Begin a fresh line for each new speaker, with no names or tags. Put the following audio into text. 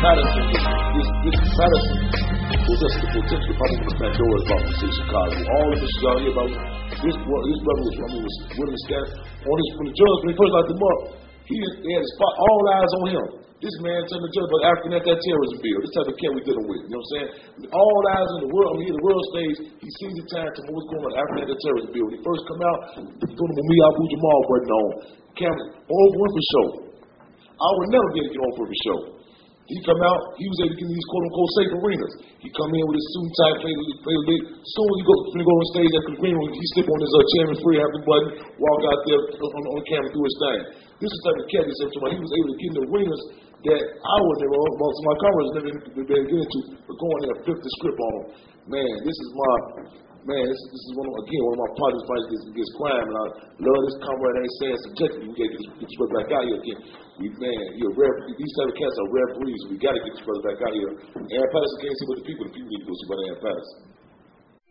Patterson, this Patterson was just the potential probably the Pandora's box in Chicago. All of this y'all hear about this brother was William Scott. When the judge, when he first locked him up, they had a spot, all eyes on him. This man telling the judge about African anti-terrorism bill. This type of cat we dealing with. You know what I'm saying? All eyes in the world. I mean, the world stage. He sees the time to know what's going on with the African anti-terrorism bill. When he first come out, he put the Mumia Abu Jamal button on. Camera, Oprah Winfrey show. I would never be able to get Oprah Winfrey show. He come out, he was able to get in these quote-unquote safe arenas. He come in with his suit tie, play a lick. Soon as he go on stage at the green room, he slip on his chairman free, have the button, walk out there on the camera, do his thing. This is the type of cat he was able to get in the arenas that I was never, most of my covers never been able to get into, but going there and flip the script on them. Man, this is one of my partners fights against crime, and I love this comrade. Ain't saying subjectively, we gotta get this brother back out here again. These type of cats are rare breeds. We gotta get this brother back out here. Aaron Patterson can't see what the people need to go see about Aaron Patterson.